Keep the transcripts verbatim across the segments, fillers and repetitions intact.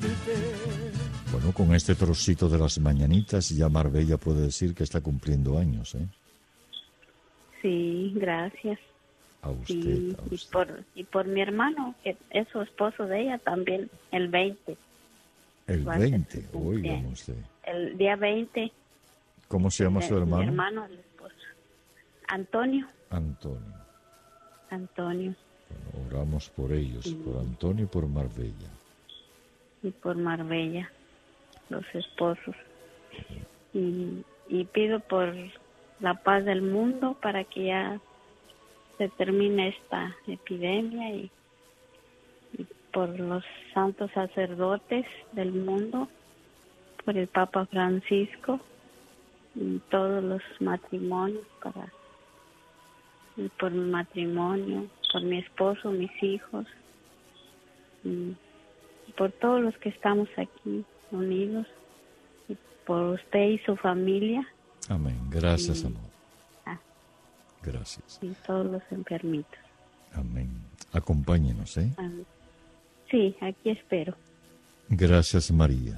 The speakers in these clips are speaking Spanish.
Bueno, con este trocito de las mañanitas ya Marbella puede decir que está cumpliendo años, ¿eh? Sí, gracias. A usted, Sí, a usted. Y, por, y por mi hermano, que es su esposo de ella, también el veinte. El Va a ser veinte, su cumpleaños. óigame usted. El día veinte. ¿Cómo se llama el- su hermano? Mi hermano, el esposo. Antonio. Antonio. Antonio. Bueno, oramos por ellos, Sí. por Antonio y por Marbella. Y por Marbella, los esposos. Y, y pido por la paz del mundo para que ya se termine esta epidemia y, y por los santos sacerdotes del mundo, por el Papa Francisco y todos los matrimonios, para y por mi matrimonio, por mi esposo, mis hijos, y por todos los que estamos aquí unidos, y por usted y su familia. Amén. Gracias, Sí. amor. Ah. Gracias. Y todos los enfermitos. Amén. Acompáñenos, ¿eh? Ah, sí, aquí espero. Gracias, María.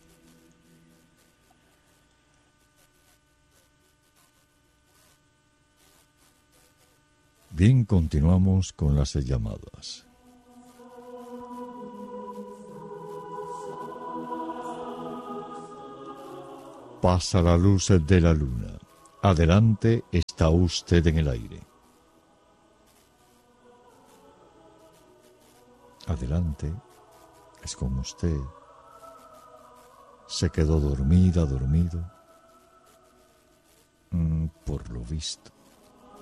Bien, continuamos con las llamadas. Pasa la luz de la luna. Adelante, está usted en el aire. Adelante, es con usted. Se quedó dormida, dormido. Mm, por lo visto.